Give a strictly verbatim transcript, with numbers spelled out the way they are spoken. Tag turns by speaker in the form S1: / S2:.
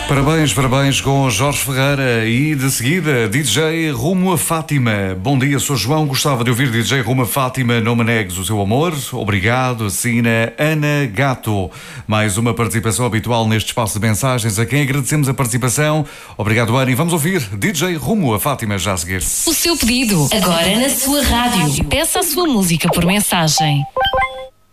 S1: Parabéns, parabéns com Jorge Ferreira e de seguida D J Rumo a Fátima. Bom dia, sou João, gostava de ouvir D J Rumo a Fátima, não me negues o seu amor. Obrigado, assina Ana Gato. Mais uma participação habitual neste espaço de mensagens, a quem agradecemos a participação. Obrigado, Ana, e vamos ouvir D J Rumo a Fátima já a seguir.
S2: O seu pedido, agora na sua rádio. Peça a sua música por mensagem.